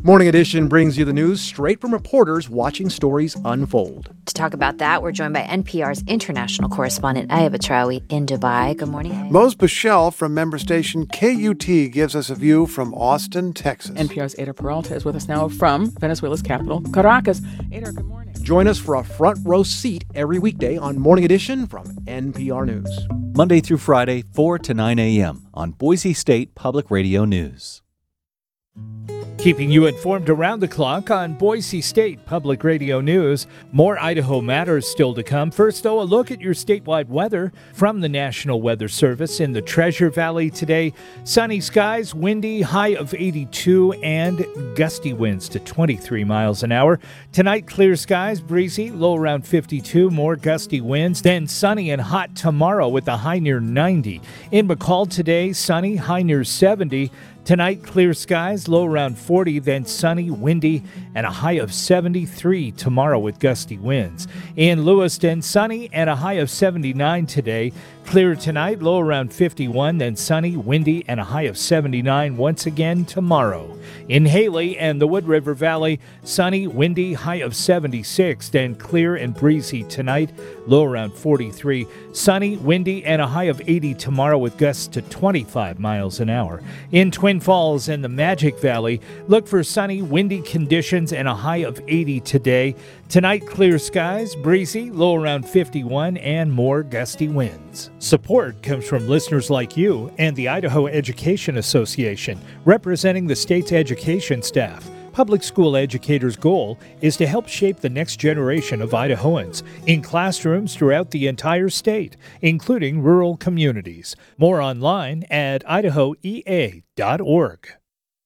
Morning Edition brings you the news straight from reporters watching stories unfold. To talk about that, we're joined by NPR's international correspondent, Aya Batrawi, in Dubai. Good morning, Aya. Mose Bichelle from member station KUT gives us a view from Austin, Texas. NPR's Ada Peralta is with us now from Venezuela's capital, Caracas. Ada, good morning. Join us for a front row seat every weekday on Morning Edition from NPR News. Monday through Friday, 4 to 9 a.m. on Boise State Public Radio News. Keeping you informed around the clock on Boise State Public Radio News. More Idaho Matters still to come. First, though, a look at your statewide weather from the National Weather Service. In the Treasure Valley today, sunny skies, windy, high of 82, and gusty winds to 23 miles an hour. Tonight, clear skies, breezy, low around 52, more gusty winds. Then sunny and hot tomorrow with a high near 90. In McCall today, sunny, high near 70. Tonight, clear skies, low around 40, then sunny, windy, and a high of 73 tomorrow with gusty winds. In Lewiston, sunny and a high of 79 today. Clear tonight, low around 51, then sunny, windy, and a high of 79 once again tomorrow. In Haley and the Wood River Valley, sunny, windy, high of 76, then clear and breezy tonight, low around 43. Sunny, windy, and a high of 80 tomorrow with gusts to 25 miles an hour. In Twin Falls and the Magic Valley, look for sunny, windy conditions and a high of 80 today. Tonight, clear skies, breezy, low around 51, and more gusty winds. Support comes from listeners like you and the Idaho Education Association, representing the state's education staff. Public school educators' goal is to help shape the next generation of Idahoans in classrooms throughout the entire state, including rural communities. More online at idahoea.org.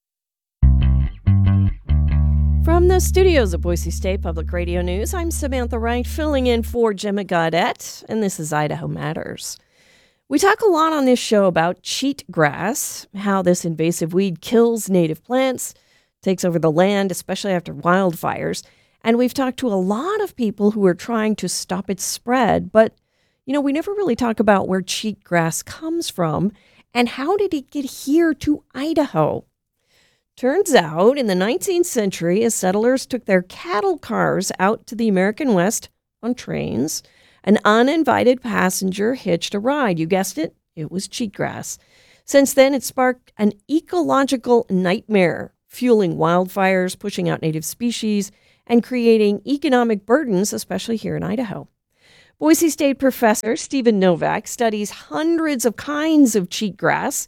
From the studios of Boise State Public Radio News, I'm Samantha Wright, filling in for Gemma Gaudette, and this is Idaho Matters. We talk a lot on this show about cheatgrass, how this invasive weed kills native plants, takes over the land, especially after wildfires. And we've talked to a lot of people who are trying to stop its spread. But, we never really talk about where cheatgrass comes from and how did it get here to Idaho. Turns out, in the 19th century, as settlers took their cattle cars out to the American West on trains, an uninvited passenger hitched a ride. You guessed it, it was cheatgrass. Since then, it sparked an ecological nightmare, fueling wildfires, pushing out native species, and creating economic burdens, especially here in Idaho. Boise State professor Stephen Novak studies hundreds of kinds of cheatgrasses,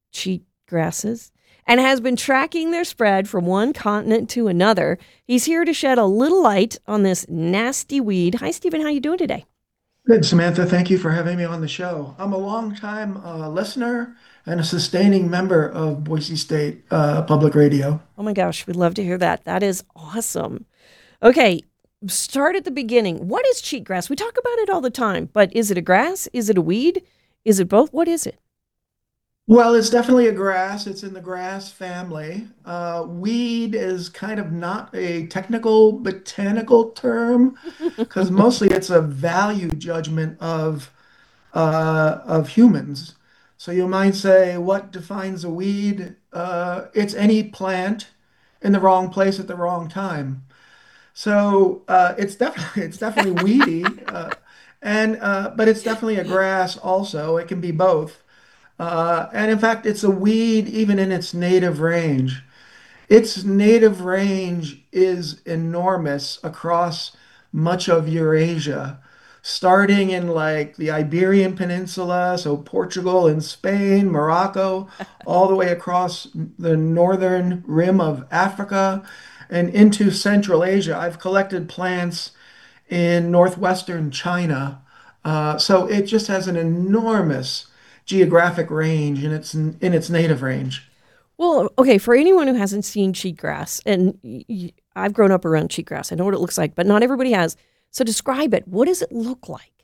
and has been tracking their spread from one continent to another. He's here to shed a little light on this nasty weed. Hi, Stephen. How you doing today? Good, Samantha. Thank you for having me on the show. I'm a longtime listener and a sustaining member of Boise State Public Radio. Oh my gosh, we'd love to hear that. That is awesome. Okay, start at the beginning. What is cheatgrass? We talk about it all the time, but is it a grass? Is it a weed? Is it both? What is it? Well, it's definitely a grass. It's in the grass family. Weed is kind of not a technical botanical term because mostly it's a value judgment of humans. So you might say, what defines a weed? It's any plant in the wrong place at the wrong time. So it's definitely weedy, but it's definitely a grass also. It can be both. And in fact, it's a weed even in its native range. Its native range is enormous across much of Eurasia, starting in like the Iberian Peninsula, so Portugal and Spain, Morocco, all the way across the northern rim of Africa and into Central Asia. I've collected plants in northwestern China. So it just has an enormous geographic range in its native range. Well, okay, for anyone who hasn't seen cheatgrass, and I've grown up around cheatgrass, I know what it looks like, but not everybody has. So describe it. What does it look like?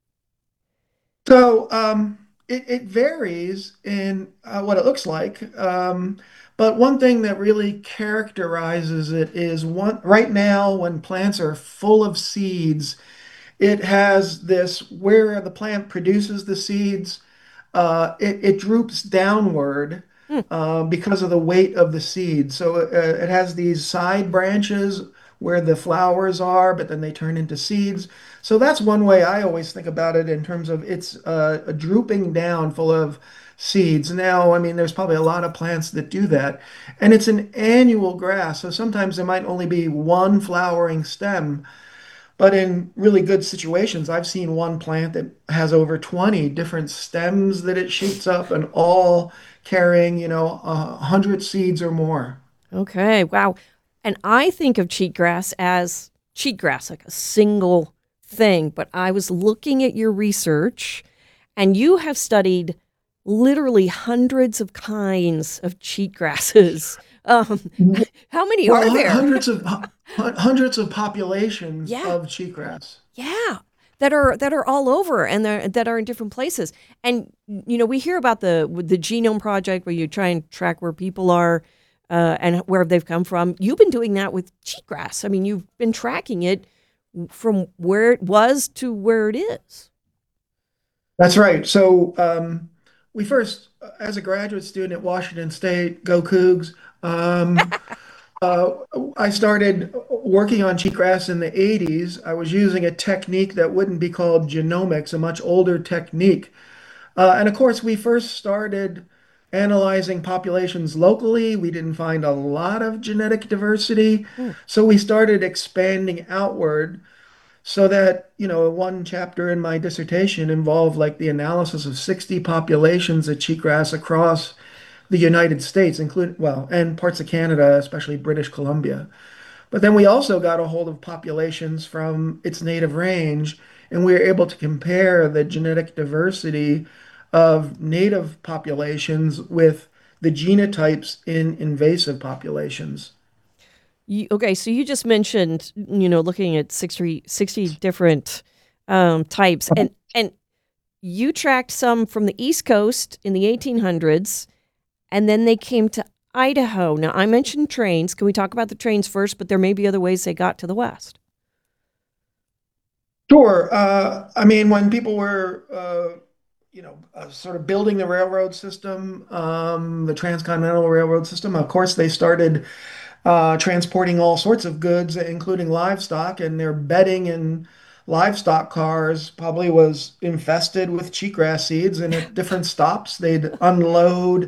So it varies in what it looks like. But one thing that really characterizes it is right now when plants are full of seeds, it has this where the plant produces the seeds, it droops downward because of the weight of the seed. So it has these side branches where the flowers are, but then they turn into seeds. So that's one way I always think about it in terms of it's a drooping down full of seeds. Now, I mean, there's probably a lot of plants that do that, and it's an annual grass. So sometimes there might only be one flowering stem, but in really good situations, I've seen one plant that has over 20 different stems that it shoots up and all carrying, 100 seeds or more. Okay, wow. And I think of cheatgrass as cheatgrass, like a single thing. But I was looking at your research, and you have studied literally hundreds of kinds of cheatgrasses. How many Well, are there? hundreds of populations Yeah. of cheatgrass. Yeah, that are all over, and that are in different places. And we hear about the Genome Project, where you try and track where people are and where they've come from. You've been doing that with cheatgrass. I mean, you've been tracking it from where it was to where it is. That's right. So we first, as a graduate student at Washington State, go Cougs. Um, uh, I started working on cheatgrass in the 80s. I was using a technique that wouldn't be called genomics, a much older technique. And of course, we first started analyzing populations locally. We didn't find a lot of genetic diversity. So we started expanding outward so that, one chapter in my dissertation involved like the analysis of 60 populations of cheatgrass across the United States, including, well, and parts of Canada, especially British Columbia. But then we also got a hold of populations from its native range, and we were able to compare the genetic diversity of native populations with the genotypes in invasive populations. Okay, so you just mentioned, looking at 60 different types, and you tracked some from the East Coast in the 1800s, and then they came to Idaho. Now, I mentioned trains. Can we talk about the trains first? But there may be other ways they got to the West. Sure. I mean, when people were, sort of building the railroad system, the transcontinental railroad system, of course, they started transporting all sorts of goods, including livestock, and their bedding and livestock cars probably was infested with cheatgrass seeds. And at different stops, they'd unload,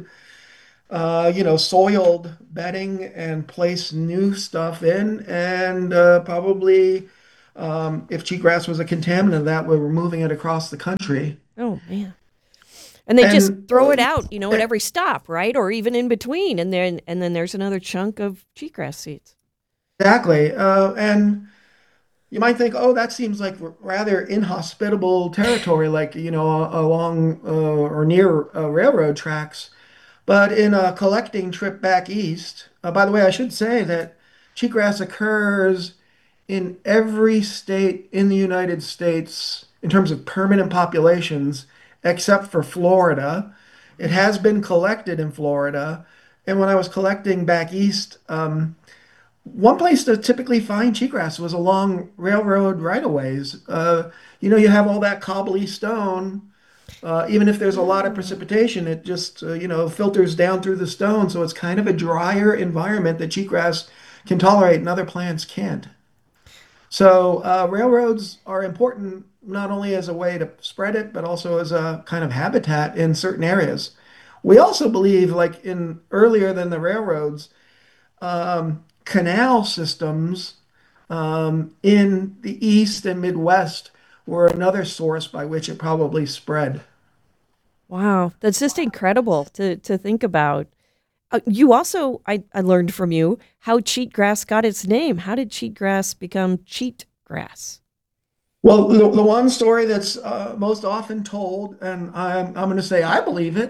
soiled bedding and place new stuff in. And probably, if cheatgrass was a contaminant, that we were moving it across the country. Oh, man. And they just And throw it out, at every stop, right? Or even in between. And then there's another chunk of cheatgrass seeds. exactly. And you might think, oh, that seems like rather inhospitable territory, like, along or near railroad tracks. But in a collecting trip back east, by the way, I should say that cheatgrass occurs in every state in the United States in terms of permanent populations, except for Florida. It has been collected in Florida. And when I was collecting back east, one place to typically find cheatgrass was along railroad right-of-ways. You have all that cobbly stone. Even if there's a lot of precipitation, it just, filters down through the stone. So it's kind of a drier environment that cheatgrass can tolerate and other plants can't. So railroads are important not only as a way to spread it, but also as a kind of habitat in certain areas. We also believe, like in earlier than the railroads, canal systems in the East and Midwest were another source by which it probably spread. Wow, that's just incredible to think about. You also, I learned from you how cheatgrass got its name. How did cheatgrass become cheatgrass? Well, the one story that's most often told, and I'm going to say I believe it,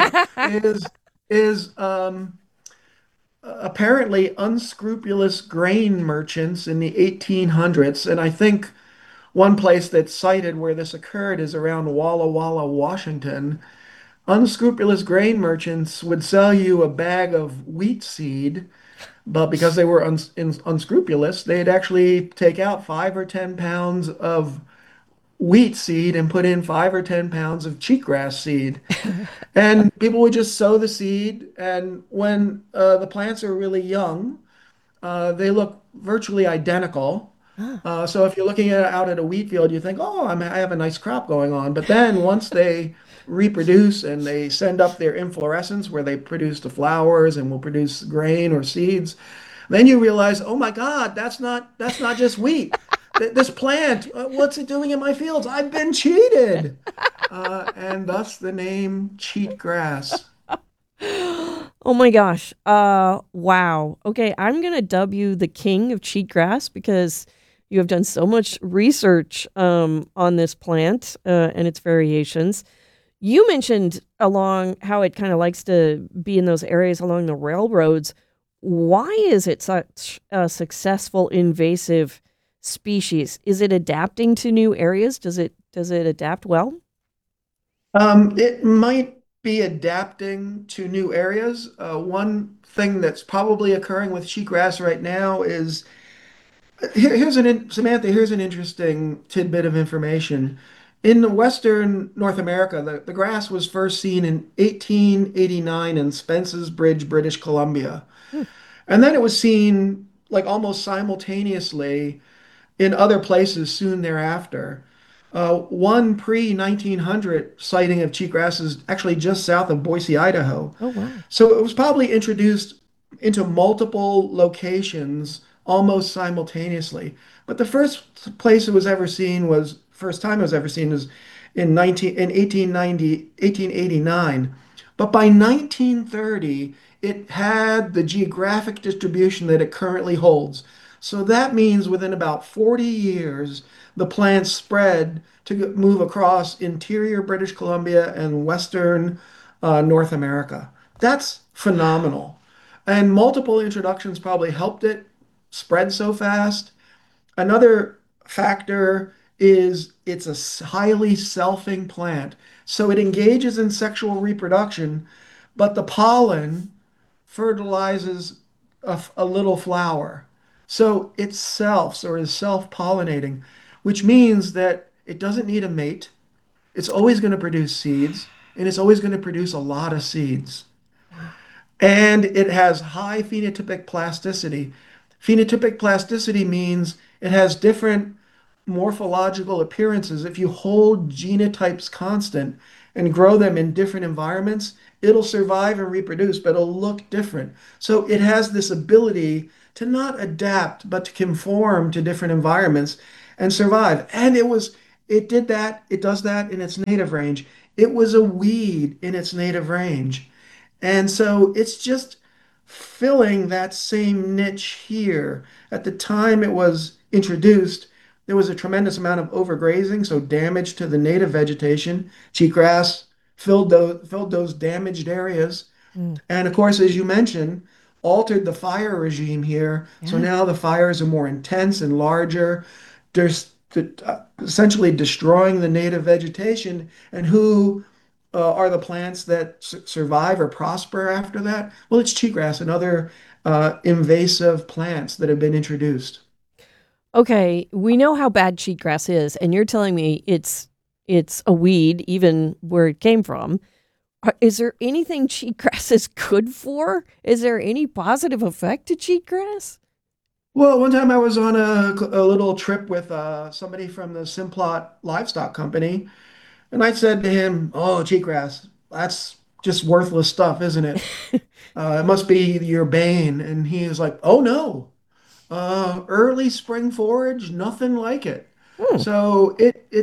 is apparently unscrupulous grain merchants in the 1800s, and I think one place that's cited where this occurred is around Walla Walla, Washington. Unscrupulous grain merchants would sell you a bag of wheat seed, but because they were unscrupulous, they'd actually take out 5 or 10 pounds of wheat seed and put in 5 or 10 pounds of cheatgrass seed. And people would just sow the seed. And when the plants are really young, they look virtually identical. So if you're looking out at a wheat field, you think, oh, I have a nice crop going on. But then once they reproduce and they send up their inflorescence where they produce the flowers and will produce grain or seeds, then you realize, oh my God, that's not just wheat. This plant, what's it doing in my fields? I've been cheated. And thus the name cheatgrass. Oh my gosh. Wow. Okay, I'm going to dub you the king of cheatgrass because you have done so much research on this plant and its variations. You mentioned along how it kind of likes to be in those areas along the railroads. Why is it such a successful invasive species? Is it adapting to new areas? Does it adapt well? It might be adapting to new areas. One thing that's probably occurring with cheatgrass right now is Samantha, here's an interesting tidbit of information. In the Western North America, the grass was first seen in 1889 in Spence's Bridge, British Columbia. And then it was seen like almost simultaneously in other places soon thereafter. One pre-1900 sighting of cheatgrass is actually just south of Boise, Idaho. Oh, wow. So it was probably introduced into multiple locations almost simultaneously. But the first time it was ever seen was in 1889. But by 1930, it had the geographic distribution that it currently holds. So that means within about 40 years, the plants spread to move across interior British Columbia and western North America. That's phenomenal. And multiple introductions probably helped it spread so fast. Another factor is it's a highly selfing plant. So it engages in sexual reproduction, but the pollen fertilizes a little flower. So it selfs or is self-pollinating, which means that it doesn't need a mate. It's always going to produce seeds, and it's always going to produce a lot of seeds. And it has high phenotypic plasticity. Phenotypic plasticity means it has different morphological appearances. If you hold genotypes constant and grow them in different environments, it'll survive and reproduce, but it'll look different. So it has this ability to not adapt, but to conform to different environments and survive. And it does that in its native range. It was a weed in its native range. And so it's just filling that same niche here. At the time it was introduced, there was a tremendous amount of overgrazing, so damage to the native vegetation. Cheatgrass filled those damaged areas. Mm. And of course, as you mentioned, altered the fire regime here. So Yeah. now the fires are more intense and larger. There's essentially destroying the native vegetation. And who are the plants that survive or prosper after that? Well, it's cheatgrass and other invasive plants that have been introduced. Okay, we know how bad cheatgrass is, and you're telling me it's a weed, even where it came from. Is there anything cheatgrass is good for? Is there any positive effect to cheatgrass? Well, one time I was on a little trip with somebody from the Simplot Livestock Company, and I said to him, "Oh, cheatgrass, that's just worthless stuff, isn't it? It must be your bane." And he was like, "Oh no, early spring forage, nothing like it." Hmm. So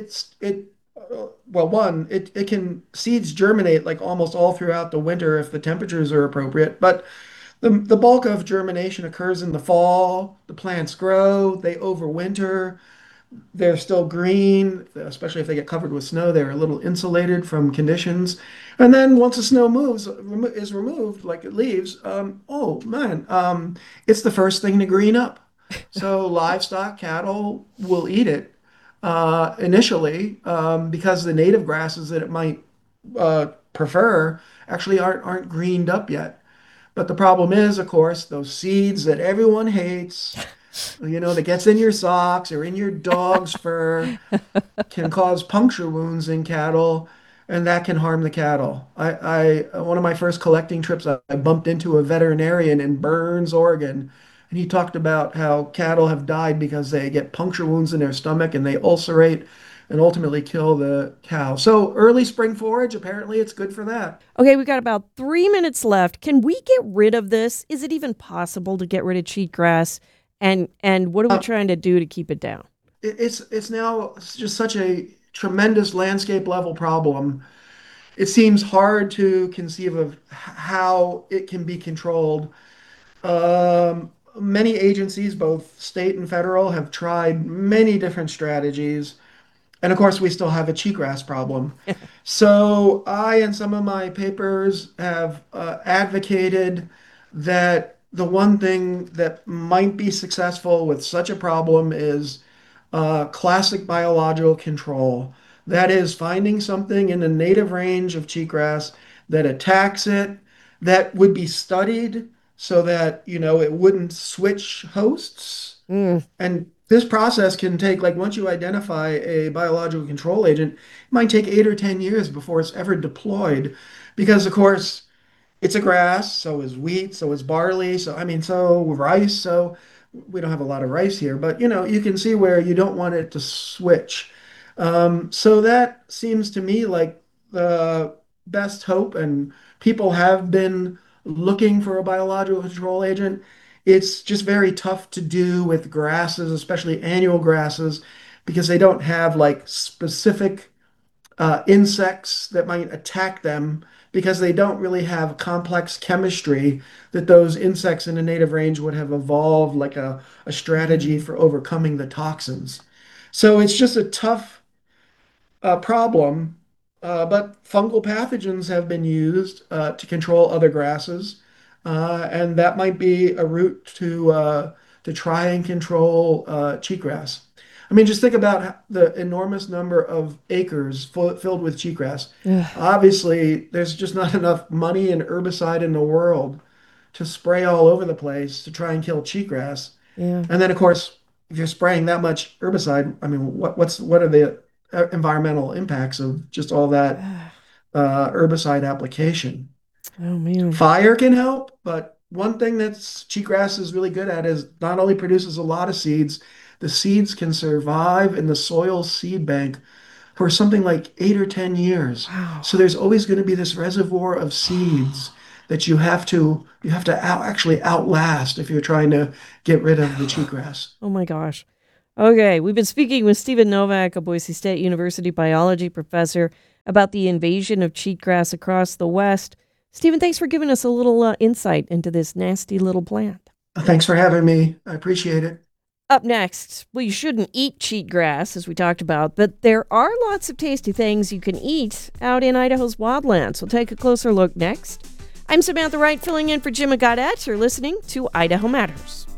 well, one, it can seeds germinate like almost all throughout the winter if the temperatures are appropriate, but the bulk of germination occurs in the fall. The plants grow, they overwinter, they're still green, especially if they get covered with snow. They're a little insulated from conditions. And then once the snow is removed, like it leaves, oh man, it's the first thing to green up. So livestock, cattle will eat it initially because the native grasses that it might prefer actually aren't greened up yet. But the problem is, of course, those seeds that everyone hates, that gets in your socks or in your dog's fur, can cause puncture wounds in cattle, and that can harm the cattle. One of my first collecting trips, I bumped into a veterinarian in Burns, Oregon, and he talked about how cattle have died because they get puncture wounds in their stomach and they ulcerate and ultimately kill the cow. So early spring forage, apparently it's good for that. Okay, we got about 3 minutes left. Can we get rid of this? Is it even possible to get rid of cheatgrass? And what are we trying to do to keep it down? It's now just such a tremendous landscape level problem. It seems hard to conceive of how it can be controlled. Many agencies, both state and federal, have tried many different strategies. And of course, we still have a cheatgrass problem. So I and some of my papers have advocated that the one thing that might be successful with such a problem is classic biological control. That is finding something in the native range of cheatgrass that attacks it, that would be studied so that, it wouldn't switch hosts. And this process can take, like, once you identify a biological control agent, it might take 8 or 10 years before it's ever deployed. Because, of course, it's a grass, so is wheat, so is barley, so rice. So we don't have a lot of rice here, but you can see where you don't want it to switch. So that seems to me like the best hope, and people have been looking for a biological control agent. It's just very tough to do with grasses, especially annual grasses, because they don't have like specific insects that might attack them, because they don't really have complex chemistry that those insects in the native range would have evolved like a strategy for overcoming the toxins. So it's just a tough problem, but fungal pathogens have been used to control other grasses, and that might be a route to try and control cheatgrass. I mean, just think about the enormous number of acres filled with cheatgrass. Obviously, there's just not enough money and herbicide in the world to spray all over the place to try and kill cheatgrass. Yeah. And then, of course, if you're spraying that much herbicide, I mean, what are the environmental impacts of just all that herbicide application? Oh, man. Fire can help, but one thing that cheatgrass is really good at is not only produces a lot of seeds, the seeds can survive in the soil seed bank for something like 8 or 10 years. Wow. So there's always going to be this reservoir of seeds that you have to actually outlast if you're trying to get rid of the cheatgrass. Oh, my gosh. Okay, we've been speaking with Stephen Novak, a Boise State University biology professor, about the invasion of cheatgrass across the West. Stephen, thanks for giving us a little insight into this nasty little plant. Thanks for having me. I appreciate it. Up next, well, you shouldn't eat cheatgrass, as we talked about, but there are lots of tasty things you can eat out in Idaho's wildlands. We'll take a closer look next. I'm Samantha Wright, filling in for Jim Gaudette. You're listening to Idaho Matters.